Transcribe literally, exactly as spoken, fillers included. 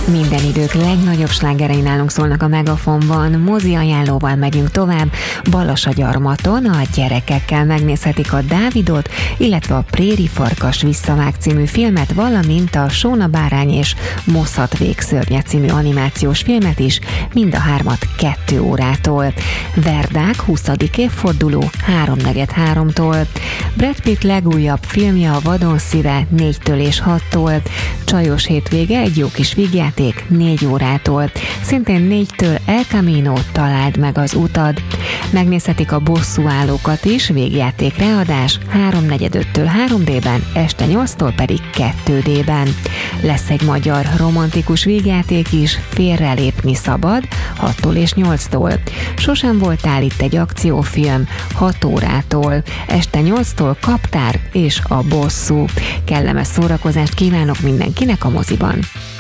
Minden idők legnagyobb slágerei nálunk szólnak a Megafonban. Mozi ajánlóval megyünk tovább. Balas a gyarmaton a gyerekekkel megnézhetik a Dávidot, illetve a Préri farkas visszavág című filmet, valamint a Sóna bárány és Moszat végszörnye című animációs filmet is, mind a hármat kettő órától. Verdák huszadik évforduló háromnegyed háromtól. Brad Pitt legújabb filmje a Vadon szíve négytől és hattól. Csajos hétvége egy jó kis vígjáték négy órától. Szintén négytől El Camino, találd meg az utad. Megnézhetik a bosszúállókat is, végjáték readás háromnegyed öttől három dében, este nyolctól pedig kettő dében. Lesz egy magyar romantikus vígjáték is, Félrelépni szabad, hattól és nyolctól. Sosem voltál itt egy akciófilm, hat órától. Este nyolctól Kaptár és a bosszú. Kellemes szórakozást kívánok mindenkinek a moziban.